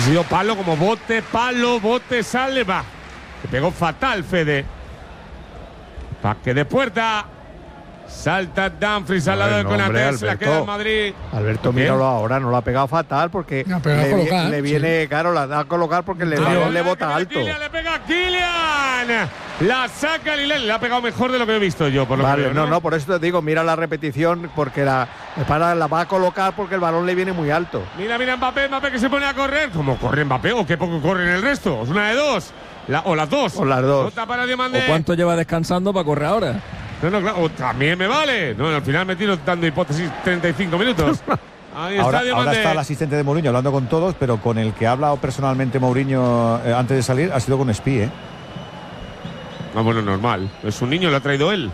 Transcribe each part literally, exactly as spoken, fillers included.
sido palo como bote, palo, bote, sale, va. Se pegó fatal, Fede. Paque de puerta. Salta Dumfries al lado del Konaté, se la queda en Madrid. Alberto, míralo ahora, no lo ha pegado fatal porque no, le, colocar, le viene, sí. claro, la da a colocar porque el balón le bota alto. Kylian, le pega a Kylian. La saca Lilel, le ha pegado mejor de lo que he visto yo, por lo vale, que veo, ¿no? no, no, por eso te digo, mira la repetición porque la, para, la va a colocar porque el balón le viene muy alto. Mira, mira Mbappé, Mbappé que se pone a correr. ¿Cómo corre Mbappé? ¿O qué poco corre en el resto? Es una de dos. La, o las dos. O las dos. Para ¿O cuánto lleva descansando para correr ahora? No, no, claro. O también me vale. No, al final me tiro dando hipótesis treinta y cinco minutos. Ahí está ahora, Diamante. ahora está el asistente de Mourinho hablando con todos, pero con el que ha hablado personalmente Mourinho eh, antes de salir ha sido con Espí, ¿eh? Ah, bueno, normal. Es un niño, lo ha traído él.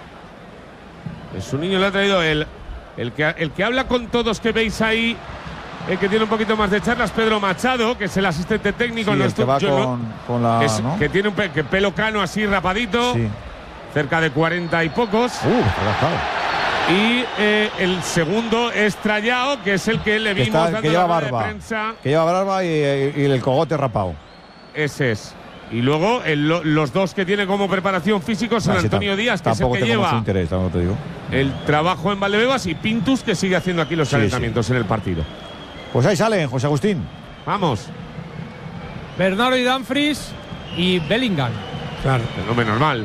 Es un niño, lo ha traído él. El que, el que habla con todos que veis ahí, el que tiene un poquito más de charlas, Pedro Machado, que es el asistente técnico. Sí, no el que va yo, con, no, con la… es, ¿no? Que tiene un pe, que pelo cano así rapadito. Sí. Cerca de cuarenta y pocos. Uh, relajado. Y eh, el segundo es Trayao, que es el que le Que, vimos está, dando que lleva la rueda de barba. prensa. Que lleva barba y, y, y el cogote rapado. Ese es. Y luego el, los dos que tiene como preparación físico son Ah, sí, Antonio Díaz, que es el tampoco que tengo lleva mucho interés, te digo. el trabajo en Valdebebas, y Pintus, que sigue haciendo aquí los Sí, calentamientos sí. en el partido. Pues ahí salen, José Agustín. Vamos. Bernardo y Dumfries y Bellingham. Claro. Fenómeno normal.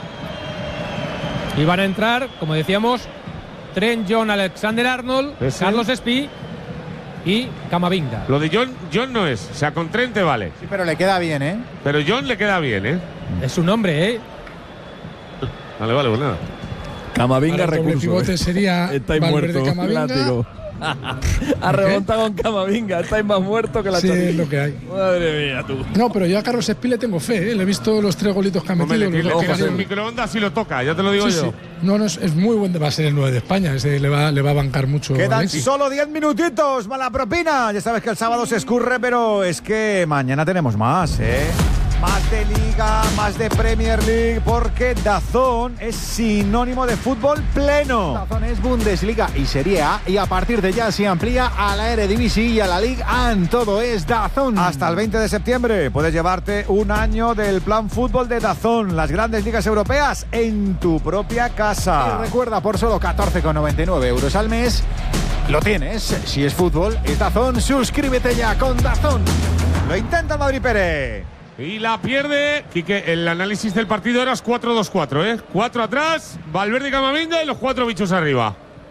Y van a entrar, como decíamos, Trent, John, Alexander-Arnold, ¿Ese? Carlos Espí y Camavinga. Lo de John, John no es. O sea, con Trent te vale. Sí, pero le queda bien, ¿eh? Pero John le queda bien, ¿eh? Es un hombre, ¿eh? Vale, vale, pues nada. Camavinga Ahora el doble recurso. pivote ¿eh? sería Estáis Valverde, muertos. Camavinga. Látigo. Ha remontado con Camavinga. Estáis más muertos que la Sí, chorrilla. es lo que hay. Madre mía, tú. No, pero yo a Carlos Espí le tengo fe, ¿eh? Le he visto los tres golitos que ha Hombre, metido. le, los le dos tiras el goles. microondas y lo toca, ya te lo digo Sí, yo. sí. No, no, es, es muy buen. Va a ser el nueve de España. Ese le va, le va a bancar mucho. Quedan Valencia. solo diez minutitos. Mala propina. Ya sabes que el sábado se escurre, pero es que mañana tenemos más, ¿eh? Más de Liga, más de Premier League, porque DAZN es sinónimo de fútbol pleno. DAZN es Bundesliga y Serie A, y a partir de ya se amplía a la Eredivisie y a la Ligue uno. Todo es DAZN. Hasta el veinte de septiembre puedes llevarte un año del plan fútbol de DAZN, las grandes ligas europeas en tu propia casa. Y recuerda, por solo catorce con noventa y nueve euros al mes, lo tienes. Si es fútbol, es DAZN. Suscríbete ya con DAZN. Lo intenta el Madrid Pérez. Y la pierde. Quique, el análisis del partido era cuatro dos cuatro, ¿eh? Cuatro atrás, Valverde y Camavinga y los cuatro bichos arriba.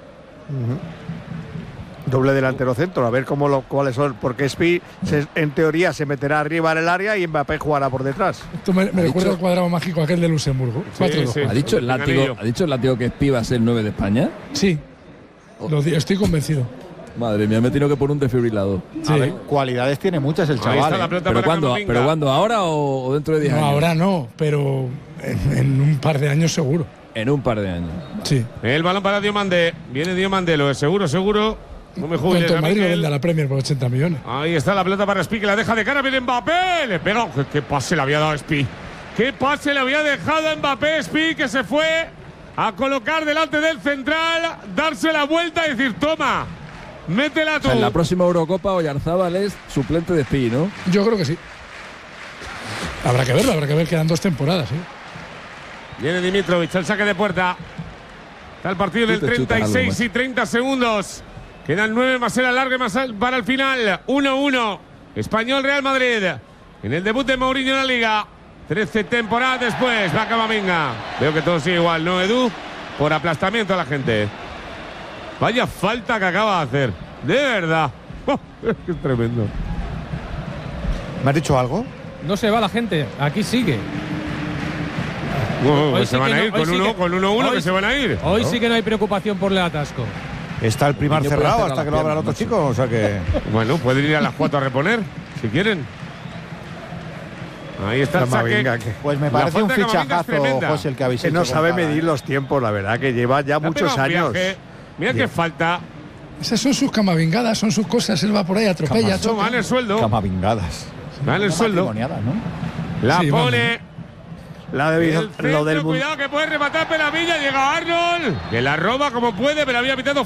Uh-huh. Doble delantero centro, a ver cómo lo, cuáles son, porque Espí se, en teoría se meterá arriba en el área y Mbappé jugará por detrás. Esto me, me recuerda al cuadrado mágico aquel de Luxemburgo. Sí, cuatro dos. sí. ¿Ha dicho el látigo, ¿ha dicho el látigo que Espí va a ser el nueve de España? Sí, lo di- estoy convencido. Madre mía, me he tenido que poner un desfibrilador. Sí. A ver, cualidades tiene muchas el Ahí chaval. está la ¿eh? pelota ¿Pero para cuándo, Camavinga. ¿Pero cuándo? ¿Ahora o, o dentro de diez No, años? ahora no, pero en, en un par de años seguro. En un par de años. Sí. El balón para Diomande. Viene Diomande, lo es seguro, seguro. No me juegues. Cuanto el Madrid lo vende a la Premier por ochenta millones. Ahí está la pelota para Espí, que la deja de cara. Viene Mbappé. Le pega. ¿Qué, qué pase le había dado a Espí? ¿Qué pase le había dejado a Mbappé? Espí, que se fue a colocar delante del central, darse la vuelta y decir: toma, métela O tú. sea, en la próxima Eurocopa Oyarzábal es suplente de Espí, ¿no? Yo creo que sí. Habrá que verlo, habrá que ver, quedan dos temporadas. ¿eh? Viene Dimitrovic, el saque de puerta. Está el partido en el Tú te chutas treinta y seis algo, y treinta segundos. Quedan nueve más el alargue más al- para el final. uno uno. Español Real Madrid. En el debut de Mourinho en la Liga. trece temporadas después. Va Camavinga. Veo que todo sigue igual, ¿no, Edu? Por aplastamiento a la gente. Vaya falta que acaba de hacer. De verdad. Oh, es tremendo. ¿Me has dicho algo? No se va la gente, aquí sigue. Oh, Hoy que sí se van que a no- ir hoy con sí uno, que- con uno uno hoy que se van a ir. Hoy sí que no hay preocupación por el atasco. Está el primar Yo puedo cerrado cerrar hasta las que lo abra el piernas, otro macho. chico, o sea que… Bueno, pueden ir a las cuatro a reponer, si quieren. Ahí está el saque. Camavinga, que, Pues me La parece un falta de Camavinga es fichajazo, tremenda. José, el que habéis que hecho no con sabe Cala, medir ¿eh? los tiempos, la verdad, que lleva ya Le ha muchos pegado un años. viaje. Mira qué falta. Esas son sus camavingadas, son sus cosas. Él va por ahí, atropella, Eso, choca. gana el sueldo. Camavingadas. Gana el Una sueldo. matrimoniada, ¿no? La Sí, pone. La de, El lo centro, del mun- cuidado que puede rematar Pelavilla. Llega Arnold. Que la roba como puede, pero había pitado